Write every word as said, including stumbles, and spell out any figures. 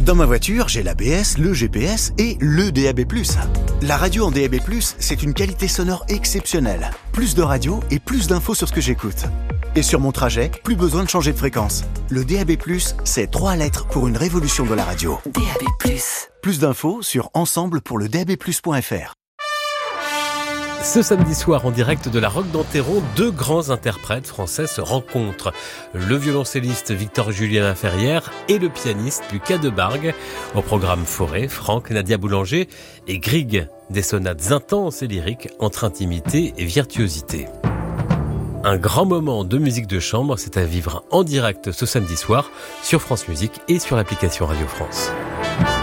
Dans ma voiture, j'ai l'A B S, le G P S et le D A B plus. La radio en D A B plus, c'est une qualité sonore exceptionnelle. Plus de radio et plus d'infos sur ce que j'écoute. Et sur mon trajet, plus besoin de changer de fréquence. Le D A B plus, c'est trois lettres pour une révolution de la radio. D A B plus. Plus d'infos sur ensemble pour le d a b plus point f r. Ce samedi soir, en direct de la Roque d'Enterron, deux grands interprètes français se rencontrent. Le violoncelliste Victor-Julien Laferrière et le pianiste Lucas Debargue. Au programme Forêt, Franck, Nadia Boulanger et Grieg. Des sonates intenses et lyriques entre intimité et virtuosité. Un grand moment de musique de chambre, c'est à vivre en direct ce samedi soir sur France Musique et sur l'application Radio France.